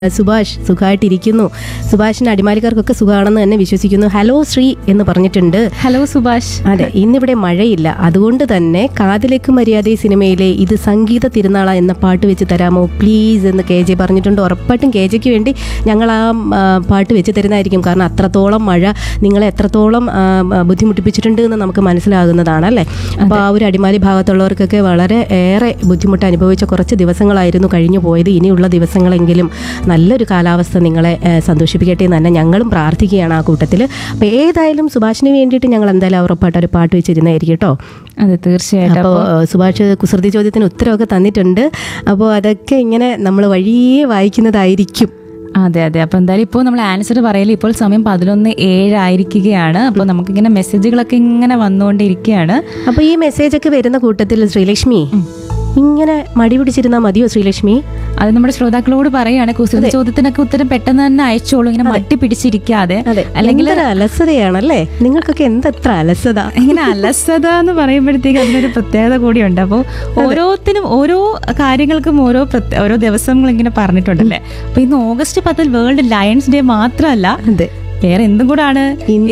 സുഭാഷ് സുഖമായിട്ടിരിക്കുന്നു. സുഭാഷിന് അടിമാലിക്കാർക്കൊക്കെ സുഖമാണെന്ന് തന്നെ വിശ്വസിക്കുന്നു. ഹലോ ശ്രീ എന്ന് പറഞ്ഞിട്ടുണ്ട്. ഹലോ സുഭാഷ്. അതെ, ഇന്നിവിടെ മഴയില്ല, അതുകൊണ്ട് തന്നെ കാതിലേക്ക് മര്യാദ സിനിമയിലെ ഇത് സംഗീത തിരുനാള എന്ന പാട്ട് വെച്ച് തരാമോ പ്ലീസ് എന്ന് കെ ജെ പറഞ്ഞിട്ടുണ്ട്. ഉറപ്പായിട്ടും കെ ജെക്ക് വേണ്ടി ഞങ്ങൾ ആ പാട്ട് വെച്ച് തരുന്നതായിരിക്കും. കാരണം അത്രത്തോളം മഴ നിങ്ങളെ എത്രത്തോളം ബുദ്ധിമുട്ടിപ്പിച്ചിട്ടുണ്ട് എന്ന് നമുക്ക് മനസ്സിലാകുന്നതാണ് അല്ലേ. അപ്പോൾ ആ ഒരു അടിമാലി ഭാഗത്തുള്ളവർക്കൊക്കെ വളരെ ഏറെ ബുദ്ധിമുട്ട് അനുഭവിച്ച കുറച്ച് ദിവസങ്ങളായിരുന്നു കഴിഞ്ഞു പോയത്. ഇനിയുള്ള ദിവസങ്ങളെങ്കിലും നല്ലൊരു കാലാവസ്ഥ നിങ്ങളെ സന്തോഷിപ്പിക്കട്ടെ എന്ന് തന്നെ ഞങ്ങളും പ്രാർത്ഥിക്കുകയാണ് ആ കൂട്ടത്തിൽ. അപ്പോൾ ഏതായാലും സുഭാഷിന് വേണ്ടിയിട്ട് ഞങ്ങൾ എന്തായാലും ഉറപ്പായിട്ട് ഒരു പാട്ട് വെച്ചിരുന്നതായിരിക്കും കേട്ടോ. അതെ, തീർച്ചയായിട്ടും. അപ്പോൾ സുഭാഷ് കുസൃതി ചോദ്യത്തിന് ഉത്തരവൊക്കെ തന്നിട്ടുണ്ട്. അപ്പോൾ അതൊക്കെ ഇങ്ങനെ നമ്മൾ വഴിയേ വായിക്കുന്നതായിരിക്കും. അതെ അതെ. അപ്പോൾ എന്തായാലും ഇപ്പോൾ നമ്മൾ ആൻസർ പറയല് ഇപ്പോൾ സമയം 11:07 ആയിരിക്കുകയാണ്. അപ്പോൾ നമുക്കിങ്ങനെ മെസ്സേജുകളൊക്കെ ഇങ്ങനെ വന്നുകൊണ്ടിരിക്കുകയാണ്. അപ്പോൾ ഈ മെസ്സേജൊക്കെ വരുന്ന കൂട്ടത്തിൽ ശ്രീലക്ഷ്മി ഇങ്ങനെ മടി പിടിച്ചിരുന്നാൽ മതിയോ ശ്രീലക്ഷ്മി? അത് നമ്മുടെ ശ്രോതാക്കളോട് പറയാണ്, കുസൃതി ചോദ്യത്തിനൊക്കെ ഉത്തരം പെട്ടെന്ന് തന്നെ അയച്ചോളൂ, ഇങ്ങനെ മട്ടി പിടിച്ചിരിക്കാതെ. അല്ലെങ്കിൽ അലസതയാണല്ലേ നിങ്ങൾക്കൊക്കെ, എന്തെത്ര അലസത. ഇങ്ങനെ അലസത എന്ന് പറയുമ്പോഴത്തേക്ക് അതിനൊരു പ്രത്യേകത കൂടിയുണ്ട്. അപ്പോൾ ഓരോത്തിനും ഓരോ കാര്യങ്ങൾക്കും ഓരോ ദിവസങ്ങൾ ഇങ്ങനെ പറഞ്ഞിട്ടുണ്ടല്ലേ. അപ്പൊ ഇന്ന് August 10 വേൾഡ് ലയൺസ് ഡേ മാത്രമല്ല, അതെ, വേറെ എന്തും കൂടാണ്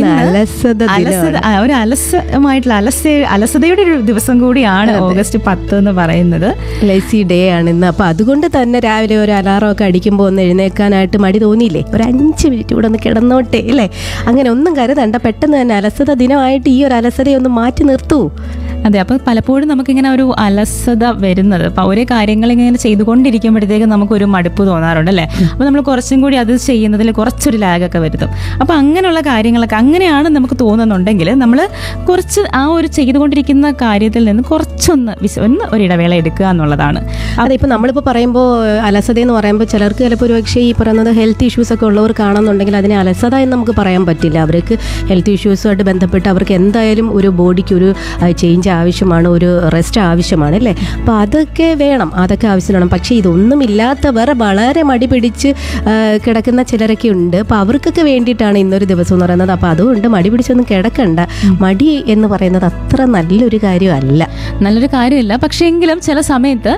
ഒരു അലസമായിട്ടുള്ള അലസതയുടെ ഒരു ദിവസം കൂടിയാണ് August 10 എന്ന് പറയുന്നത്. ലേസി ഡേ ആണ് ഇന്ന്. അപ്പൊ അതുകൊണ്ട് തന്നെ രാവിലെ ഒരു അലാറം ഒക്കെ അടിക്കുമ്പോൾ ഒന്ന് എഴുന്നേൽക്കാനായിട്ട് മടി തോന്നിയില്ലേ? ഒരു 5 മിനിറ്റ് കൂടെ ഒന്ന് കിടന്നോട്ടെ അല്ലേ? അങ്ങനെ ഒന്നും കരുതണ്ട, പെട്ടെന്ന് തന്നെ അലസത ദിനമായിട്ട് ഈ ഒരു അലസതയൊന്ന് മാറ്റി നിർത്തൂ. അതെ. അപ്പോൾ പലപ്പോഴും നമുക്കിങ്ങനെ ഒരു അലസത വരുന്നത് അപ്പോൾ ഒരേ കാര്യങ്ങൾ ഇങ്ങനെ ചെയ്തുകൊണ്ടിരിക്കുമ്പോഴത്തേക്ക് നമുക്കൊരു മടുപ്പ് തോന്നാറുണ്ട് അല്ലേ. അപ്പോൾ നമ്മൾ കുറച്ചും കൂടി അത് ചെയ്യുന്നതിൽ കുറച്ചൊരു ലാഗൊക്കെ വരുത്തും. അപ്പോൾ അങ്ങനെയുള്ള കാര്യങ്ങളൊക്കെ അങ്ങനെയാണ് നമുക്ക് തോന്നുന്നുണ്ടെങ്കിൽ നമ്മൾ കുറച്ച് ആ ഒരു ചെയ്തുകൊണ്ടിരിക്കുന്ന കാര്യത്തിൽ നിന്ന് കുറച്ചൊന്ന് ഒരു ഇടവേള എടുക്കുക എന്നുള്ളതാണ്. അതെ, ഇപ്പോൾ നമ്മളിപ്പോൾ പറയുമ്പോൾ അലസത എന്ന് പറയുമ്പോൾ ചിലർക്ക് ചിലപ്പോൾ ഒരു പക്ഷേ ഈ പറയുന്നത് ഹെൽത്ത് ഇഷ്യൂസ് ഒക്കെ ഉള്ളവർ കാണുന്നുണ്ടെങ്കിൽ അതിനെ അലസത എന്ന് നമുക്ക് പറയാൻ പറ്റില്ല. അവർക്ക് ഹെൽത്ത് ഇഷ്യൂസുമായിട്ട് ബന്ധപ്പെട്ട് അവർക്ക് എന്തായാലും ഒരു ബോഡിക്ക് ഒരു ചേഞ്ച് ആവശ്യമാണ്, ഒരു റെസ്റ്റ് ആവശ്യമാണ് അല്ലേ. അപ്പോൾ അതൊക്കെ വേണം, അതൊക്കെ ആവശ്യമാണ്. പക്ഷേ ഇതൊന്നുമില്ലാത്തവർ വളരെ മടി പിടിച്ച് കിടക്കുന്ന ചിലരൊക്കെ ഉണ്ട്. അപ്പോൾ അവർക്കൊക്കെ വേണ്ടിയിട്ടാണ് ഇന്നൊരു ദിവസം എന്ന് പറയുന്നത്. അപ്പോൾ അതുകൊണ്ട് മടി പിടിച്ചൊന്നും കിടക്കണ്ട. മടി എന്ന് പറയുന്നത് അത്ര നല്ലൊരു കാര്യമല്ല, നല്ലൊരു കാര്യമില്ല. പക്ഷേ എങ്കിലും ചില സമയത്ത്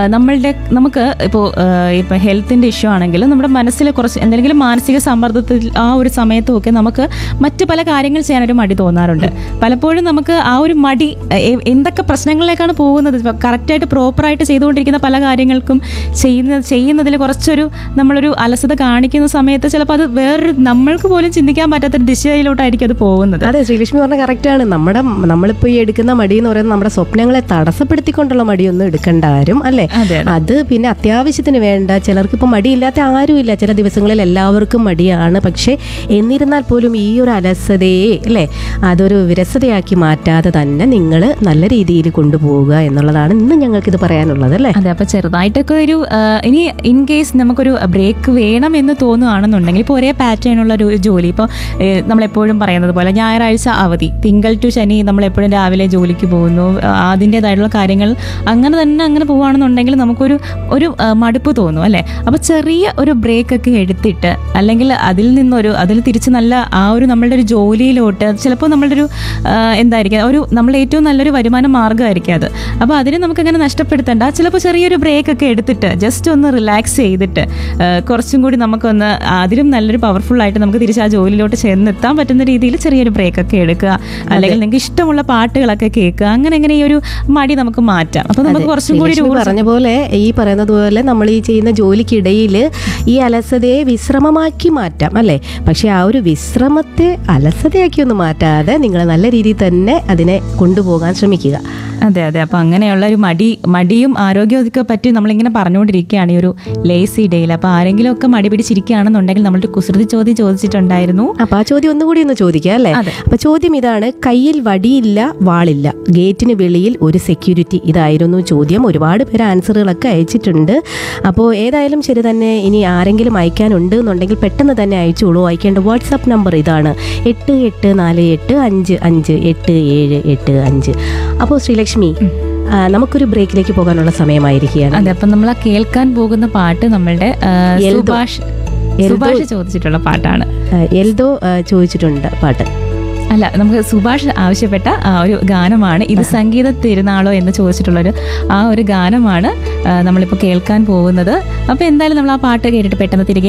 നമുക്ക് ഇപ്പോൾ ഹെൽത്തിൻ്റെ ഇഷ്യൂ ആണെങ്കിൽ നമ്മുടെ മനസ്സിൽ കുറച്ച് എന്തെങ്കിലും മാനസിക സമ്മർദ്ദത്തിൽ ആ ഒരു സമയത്തുമൊക്കെ നമുക്ക് മറ്റ് പല കാര്യങ്ങൾ ചെയ്യാനൊരു മടി തോന്നാറുണ്ട്. പലപ്പോഴും നമുക്ക് ആ ഒരു മടി എന്തൊക്കെ പ്രശ്നങ്ങളിലേക്കാണ് പോകുന്നത്, കറക്റ്റായിട്ട് പ്രോപ്പറായിട്ട് ചെയ്തുകൊണ്ടിരിക്കുന്ന പല കാര്യങ്ങൾക്കും ചെയ്യുന്നതിൽ കുറച്ചൊരു നമ്മളൊരു അലസത കാണിക്കുന്ന സമയത്ത് ചിലപ്പോൾ അത് വേറൊരു നമ്മൾക്ക് പോലും ചിന്തിക്കാൻ പറ്റാത്തൊരു ദിശയിലോട്ടായിരിക്കും അത് പോകുന്നത്. അതെ, ശ്രീലക്ഷ്മി പറഞ്ഞ കറക്റ്റാണ്. നമ്മളിപ്പോൾ ഈ എടുക്കുന്ന മടി എന്ന് പറയുന്നത് നമ്മുടെ സ്വപ്നങ്ങളെ തടസ്സപ്പെടുത്തിക്കൊണ്ടുള്ള മടിയൊന്നും എടുക്കേണ്ട ആരും അല്ലേ. അത് പിന്നെ അത്യാവശ്യത്തിന് വേണ്ട. ചിലർക്ക് ഇപ്പം മടിയില്ലാത്ത ആരുമില്ല, ചില ദിവസങ്ങളിൽ എല്ലാവർക്കും മടിയാണ്. പക്ഷേ എന്നിരുന്നാൽ പോലും ഈ ഒരു അലസതയെ അല്ലേ അതൊരു വിരസതയാക്കി മാറ്റാതെ തന്നെ നിങ്ങൾ നല്ല രീതിയിൽ കൊണ്ടുപോവുക എന്നുള്ളതാണ് ഇന്ന് ഞങ്ങൾക്കിത് പറയാനുള്ളത് അല്ലേ. അതെ. അപ്പോൾ ചെറുതായിട്ടൊക്കെ ഒരു ഇനി ഇൻ കേസ് നമുക്കൊരു ബ്രേക്ക് വേണം എന്ന് തോന്നുകയാണെന്നുണ്ടെങ്കിൽ ഇപ്പോൾ ഒരേ പാറ്റേണുള്ള ഒരു ജോലി, ഇപ്പോൾ നമ്മളെപ്പോഴും പറയുന്നത് പോലെ ഞായറാഴ്ച അവധി, തിങ്കൾ ടു ശനി നമ്മളെപ്പോഴും രാവിലെ ജോലിക്ക് പോകുന്നു, അതിൻ്റേതായിട്ടുള്ള കാര്യങ്ങൾ അങ്ങനെ പോവുകയാണെന്നുണ്ടെങ്കിൽ നമുക്കൊരു മടുപ്പ് തോന്നും അല്ലേ. അപ്പോൾ ചെറിയ ഒരു ബ്രേക്കൊക്കെ എടുത്തിട്ട് അല്ലെങ്കിൽ അതിൽ തിരിച്ച് നല്ല ആ ഒരു നമ്മളുടെ ഒരു ജോലിയിലോട്ട് ചിലപ്പോൾ നമ്മളുടെ ഒരു എന്തായിരിക്കും നമ്മളുടെ ഏറ്റവും നല്ലൊരു വരുമാന മാർഗ്ഗമായിരിക്കും അത്. അപ്പോൾ അതിനെ നമുക്കങ്ങനെ നഷ്ടപ്പെടുത്തേണ്ട. ചിലപ്പോൾ ചെറിയൊരു ബ്രേക്കൊക്കെ എടുത്തിട്ട് ജസ്റ്റ് ഒന്ന് റിലാക്സ് ചെയ്തിട്ട് കുറച്ചും കൂടി നമുക്കൊന്ന് അതിലും നല്ലൊരു പവർഫുൾ ആയിട്ട് നമുക്ക് തിരിച്ച് ആ ജോലിയിലോട്ട് ചെന്നെത്താൻ പറ്റുന്ന രീതിയിൽ ചെറിയൊരു ബ്രേക്കൊക്കെ എടുക്കുക. അല്ലെങ്കിൽ നിങ്ങൾക്ക് ഇഷ്ടമുള്ള പാട്ടുകളൊക്കെ കേൾക്കുക. അങ്ങനെ ഈ ഒരു മടി നമുക്ക് മാറ്റാം. അപ്പോൾ നമുക്ക് കുറച്ചും കൂടി പറഞ്ഞ പോലെ ഈ പറയുന്നത് പോലെ നമ്മൾ ഈ ചെയ്യുന്ന ജോലിക്കിടയിൽ ഈ അലസതയെ വിശ്രമമാക്കി മാറ്റാം അല്ലേ. പക്ഷെ ആ ഒരു വിശ്രമത്തെ അലസതയാക്കി ഒന്നും മാറ്റാതെ നിങ്ങൾ നല്ല രീതിയിൽ തന്നെ അതിനെ കൊണ്ടുപോകാൻ ശ്രമിക്കുക. അതെ അതെ. അപ്പോൾ അങ്ങനെയുള്ള ഒരു മടിയും ആരോഗ്യമൊക്കെ പറ്റി നമ്മളിങ്ങനെ പറഞ്ഞുകൊണ്ടിരിക്കുകയാണ് ഈ ഒരു ലേസി ഡേയിൽ. അപ്പോൾ ആരെങ്കിലും ഒക്കെ മടി പിടിച്ചിരിക്കുകയാണെന്നുണ്ടെങ്കിൽ നമ്മളുടെ കുസൃതി ചോദ്യം ചോദിച്ചിട്ടുണ്ടായിരുന്നു. അപ്പോൾ ആ ചോദ്യം ഒന്നുകൂടി ഒന്ന് ചോദിക്കുക അല്ലേ. അപ്പോൾ ചോദ്യം ഇതാണ്: കയ്യിൽ വടിയില്ല വാളില്ല, ഗേറ്റിന് വെളിയിൽ ഒരു സെക്യൂരിറ്റി. ഇതായിരുന്നു ചോദ്യം. ഒരുപാട് പേര് ആൻസറുകളൊക്കെ അയച്ചിട്ടുണ്ട്. അപ്പോൾ ഏതായാലും ശരി തന്നെ. ഇനി ആരെങ്കിലും അയക്കാനുണ്ട് എന്നുണ്ടെങ്കിൽ പെട്ടെന്ന് തന്നെ അയച്ചോളൂ. അയക്കേണ്ട വാട്സാപ്പ് നമ്പർ ഇതാണ് 8848558785. അപ്പോൾ ശ്രീലക്ഷ്മി, നമുക്കൊരു ബ്രേക്കിലേക്ക് പോകാനുള്ള സമയമായിരിക്കുകയാണ്. അതെ. അപ്പം നമ്മൾ ആ കേൾക്കാൻ പോകുന്ന പാട്ട് നമ്മളുടെ സുഭാഷ് ചോദിച്ചിട്ടുള്ള പാട്ടാണ്. എൽദോ ചോദിച്ചിട്ടുണ്ട് പാട്ട്. അല്ല, നമുക്ക് സുഭാഷ് ആവശ്യപ്പെട്ട ആ ഒരു ഗാനമാണ് ഇത്. സംഗീത തിരുനാളോ എന്ന് ചോദിച്ചിട്ടുള്ളൊരു ആ ഒരു ഗാനമാണ് നമ്മളിപ്പോൾ കേൾക്കാൻ പോകുന്നത്. അപ്പോൾ എന്തായാലും നമ്മൾ ആ പാട്ട് കേട്ടിട്ട് പെട്ടെന്ന് തിരികെ